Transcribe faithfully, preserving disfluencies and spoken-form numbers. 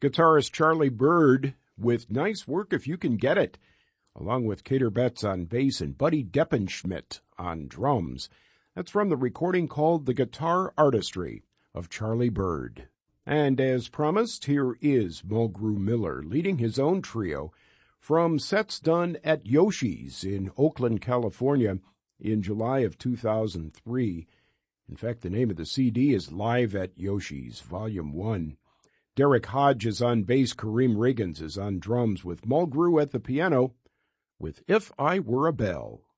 Guitarist Charlie Byrd with Nice Work If You Can Get It, along with Kater Betts on bass and Buddy Deppenschmidt on drums. That's from the recording called The Guitar Artistry of Charlie Byrd. And as promised, here is Mulgrew Miller leading his own trio from sets done at Yoshi's in Oakland, California in July of two thousand three. In fact, the name of the C D is Live at Yoshi's, Volume one. Derek Hodge is on bass, Kareem Riggins is on drums, with Mulgrew at the piano with If I Were a Bell.